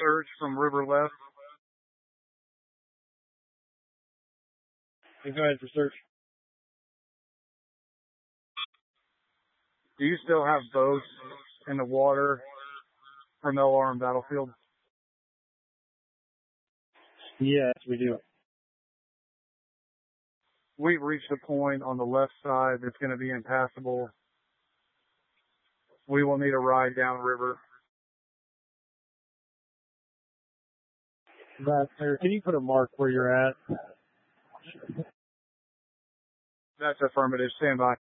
search from river left. Go ahead for search. Do you still have boats in the water from LR and Battlefield? Yes, we do. We've reached a point on the left side that's going to be impassable. We will need a ride downriver. That's clear. Can you put a mark where you're at? That's affirmative. Stand by.